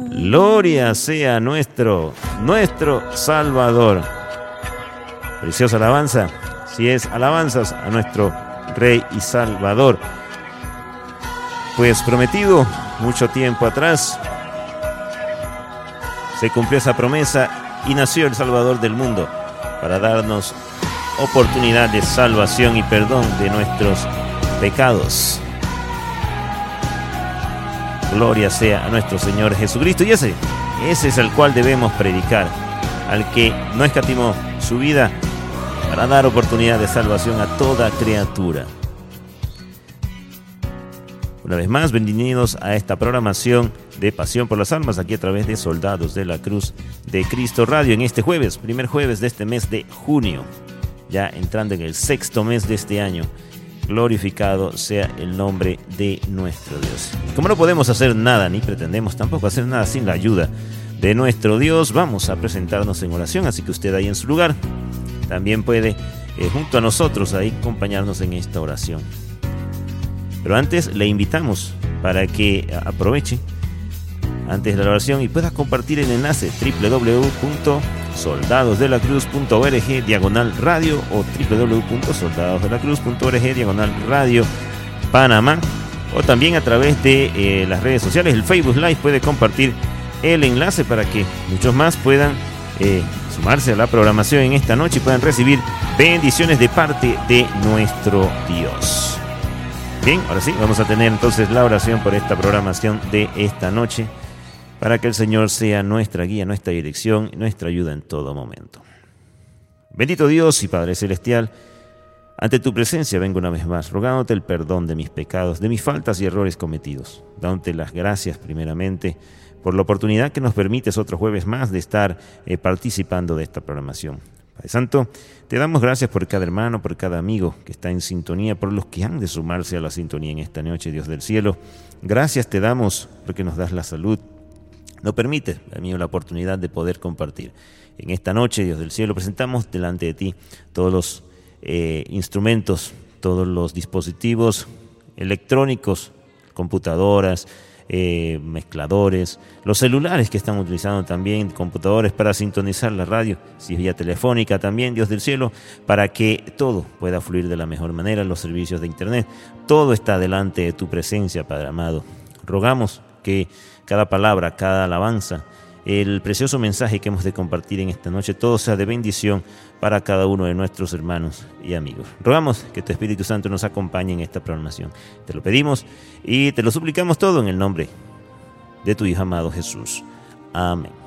Gloria sea nuestro Salvador. Preciosa alabanza, si es alabanzas a nuestro Rey y Salvador. Pues prometido mucho tiempo atrás, se cumplió esa promesa y nació el Salvador del mundo para darnos oportunidad de salvación y perdón de nuestros pecados. Gloria sea a nuestro Señor Jesucristo. Y ese es el cual debemos predicar, al que no escatimó su vida para dar oportunidad de salvación a toda criatura. Una vez más, bienvenidos a esta programación de Pasión por las Almas, aquí a través de Soldados de la Cruz de Cristo Radio, en este jueves, primer jueves de este mes de junio, ya entrando en el sexto mes de este año. Glorificado sea el nombre de nuestro Dios. Como no podemos hacer nada, ni pretendemos tampoco hacer nada sin la ayuda de nuestro Dios, vamos a presentarnos en oración, así que usted ahí en su lugar también puede, junto a nosotros, ahí acompañarnos en esta oración. Pero antes le invitamos para que aproveche antes de la oración y pueda compartir el enlace www.soldadosdelacruz.org/radio o www.soldadosdelacruz.org/radio Panamá, o también a través de las redes sociales, el Facebook Live puede compartir el enlace para que muchos más puedan sumarse a la programación en esta noche y puedan recibir bendiciones de parte de nuestro Dios. Bien, ahora sí, vamos a tener entonces la oración por esta programación de esta noche, para que el Señor sea nuestra guía, nuestra dirección, nuestra ayuda en todo momento. Bendito Dios y Padre Celestial, ante tu presencia vengo una vez más, rogándote el perdón de mis pecados, de mis faltas y errores cometidos, dándote las gracias primeramente por la oportunidad que nos permites otro jueves más de estar participando de esta programación. Padre Santo, te damos gracias por cada hermano, por cada amigo que está en sintonía, por los que han de sumarse a la sintonía en esta noche, Dios del cielo. Gracias te damos porque nos das la salud, nos permite, amigo, la oportunidad de poder compartir. En esta noche, Dios del cielo, presentamos delante de ti todos los instrumentos, todos los dispositivos electrónicos, computadoras, mezcladores, los celulares que están utilizando también, computadores para sintonizar la radio, si es vía telefónica también, Dios del cielo, para que todo pueda fluir de la mejor manera, los servicios de internet, todo está delante de tu presencia, Padre amado. Rogamos que cada palabra, cada alabanza, el precioso mensaje que hemos de compartir en esta noche, todo sea de bendición para cada uno de nuestros hermanos y amigos. Rogamos que tu Espíritu Santo nos acompañe en esta programación. Te lo pedimos y te lo suplicamos todo en el nombre de tu Hijo amado Jesús. Amén.